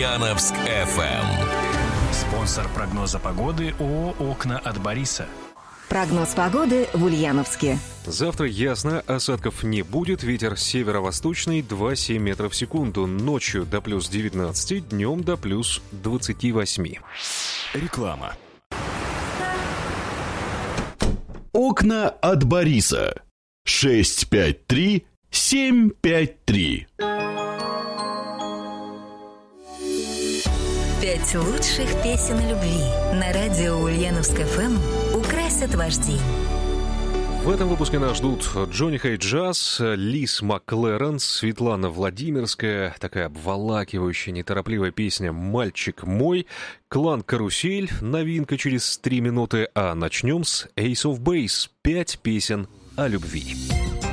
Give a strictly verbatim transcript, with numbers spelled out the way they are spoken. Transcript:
Ульяновск эф эм. Спонсор прогноза погоды ООО «Окна от Бориса». Прогноз погоды в Ульяновске. Завтра ясно, осадков не будет, ветер северо-восточный два семь метров в секунду, ночью до плюс девятнадцати, днем до плюс двадцати восьми. Реклама. Окна от Бориса. шесть пять три семь пять три. Пять лучших песен о любви на радио Ульяновск эф эм украсят ваш день. В этом выпуске нас ждут Джонни Хей Джаз, Лиз Маклерен, Светлана Владимирская, такая обволакивающая, неторопливая песня «Мальчик мой», Клан Карусель, новинка через три минуты, а начнем с Ace of Base, пять песен о любви.